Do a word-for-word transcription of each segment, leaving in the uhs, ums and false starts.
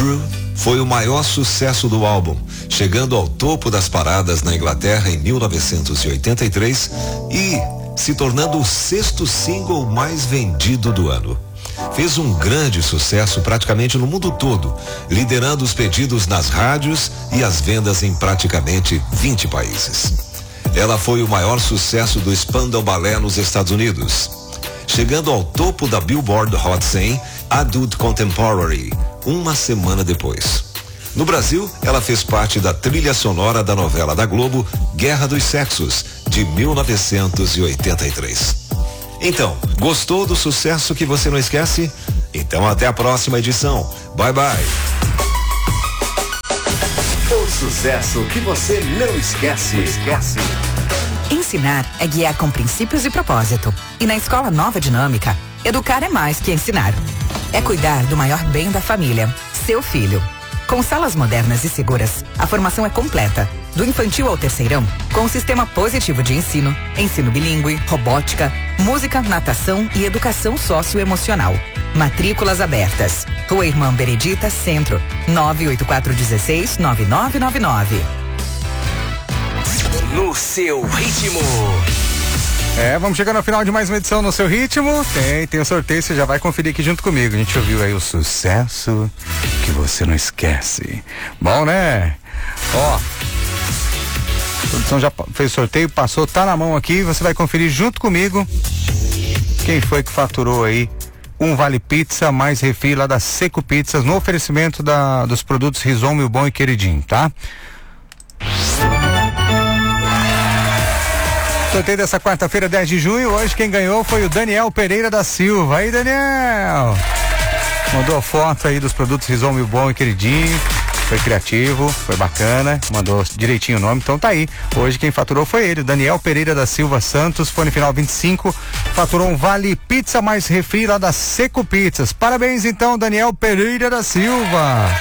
True foi o maior sucesso do álbum, chegando ao topo das paradas na Inglaterra em mil novecentos e oitenta e três e se tornando o sexto single mais vendido do ano. Fez um grande sucesso praticamente no mundo todo, liderando os pedidos nas rádios e as vendas em praticamente vinte países. Ela foi o maior sucesso do Spandau Ballet nos Estados Unidos, chegando ao topo da Billboard Hot cem Adult Contemporary, uma semana depois. No Brasil, ela fez parte da trilha sonora da novela da Globo Guerra dos Sexos, de mil novecentos e oitenta e três. Então, gostou do sucesso que você não esquece? Então até a próxima edição. Bye bye. O sucesso que você não esquece. Esquece. Ensinar é guiar com princípios e propósito. E na Escola Nova Dinâmica, educar é mais que ensinar. É cuidar do maior bem da família, seu filho. Com salas modernas e seguras, a formação é completa. Do infantil ao terceirão, com um sistema positivo de ensino, ensino bilíngue, robótica, música, natação e educação socioemocional. Matrículas abertas. Rua Irmã Benedita, Centro, nove oito quatro um seis, nove nove nove nove. No seu ritmo. É, vamos chegando ao final de mais uma edição no seu ritmo. Tem, tem o sorteio, você já vai conferir aqui junto comigo. A gente ouviu aí o sucesso que você não esquece. Bom, né? Ó, a produção já fez sorteio, passou, tá na mão aqui. Você vai conferir junto comigo quem foi que faturou aí um Vale Pizza mais refri lá da Seco Pizzas no oferecimento da, dos produtos Rizomo, Bom e Queridinho, tá? Sorteio dessa quarta-feira, dez de junho. Hoje quem ganhou foi o Daniel Pereira da Silva. Aí, Daniel! Mandou a foto aí dos produtos Rizomo Bom e Queridinho. Foi criativo, foi bacana, mandou direitinho o nome, então tá aí. Hoje quem faturou foi ele, Daniel Pereira da Silva Santos, fone final vinte e cinco, faturou um Vale Pizza mais refri lá da Seco Pizzas. Parabéns então, Daniel Pereira da Silva.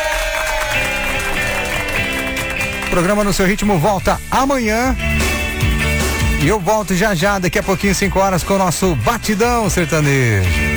O programa No Seu Ritmo volta amanhã. E eu volto já já, daqui a pouquinho, cinco horas, com o nosso Batidão Sertanejo.